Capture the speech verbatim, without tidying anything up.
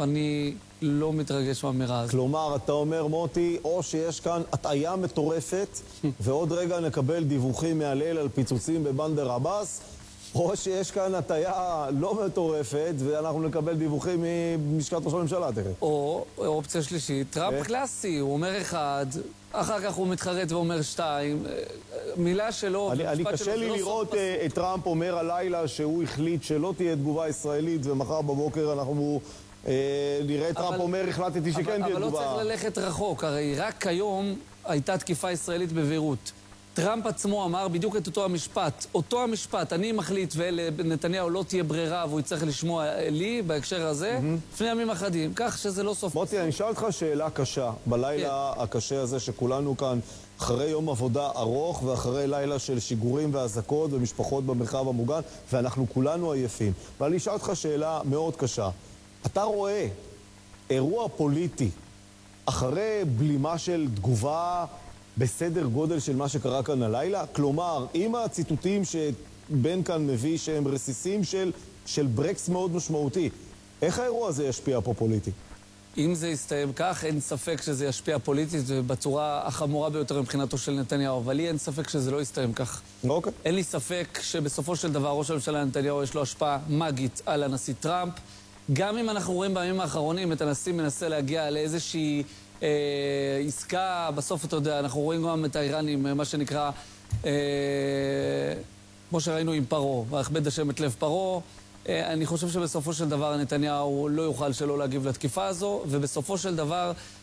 אני לא מתרגש מהאמירה הזאת. כלומר, אתה אומר, מוטי, או שיש כאן הטעיה מטורפת, ועוד רגע נקבל דיווחים מהליל על פיצוצים בבנדר עבאס, או שיש כאן הטעיה לא מטורפת, ואנחנו נקבל דיווחים ממשקת ראש הממשלה, תראה. או אופציה שלישית, טראמפ קלאסי, הוא אומר אחד, אחר כך הוא מתחרט ואומר שתיים, מילה שלו... אני קשה לי לראות את טראמפ אומר הלילה שהוא החליט שלא תהיה תגובה ישראלית, ומחר בבוקר אנחנו נראה את טראמפ אומר, החלטתי שכן תהיה תגובה. אבל לא צריך ללכת רחוק, הרי רק היום הייתה תקיפה ישראלית בביירות. טראמפ עצמו אמר בדיוק את אותו המשפט, אותו המשפט, אני מחליט ולנתניהו לא תהיה ברירה והוא יצטרך לשמוע לי בהקשר הזה, לפני ימים אחדים, כך שזה לא סוף. מוטי, אני אשאל אותך שאלה קשה, בלילה הקשה הזה שכולנו כאן, אחרי יום עבודה ארוך ואחרי לילה של שיגורים והזקות ומשפחות במרחב המוגן, ואנחנו כולנו עייפים. ואני אשאל אותך שאלה מאוד קשה. אתה רואה אירוע פוליטי אחרי בלימה של תגובה בסדר גודל של מה שקרה כאן הלילה? כלומר, עם הציטוטים שבן כאן מביא שהם רסיסים של, של ברקס מאוד משמעותי, איך האירוע הזה ישפיע פה פוליטי? אם זה יסתיים כך, אין ספק שזה ישפיע פוליטית ובצורה החמורה ביותר מבחינתו של נתניהו, אבל לי אין ספק שזה לא יסתיים כך. אוקיי. אין לי ספק שבסופו של דבר ראש הממשלה נתניהו יש לו השפעה מגית על הנשיא טראמפ. גם אם אנחנו רואים בימים האחרונים את הנשיא מנסה להגיע לאיזושהי אה, עסקה, בסוף אתה יודע, אנחנו רואים גם את האיראנים, מה שנקרא, אה, כמו שראינו עם פרו, והכבד השם את לב פרו. אה, אני חושב שבסופו של דבר נתניהו לא יוכל שלא להגיב לתקיפה הזו, ובסופו של דבר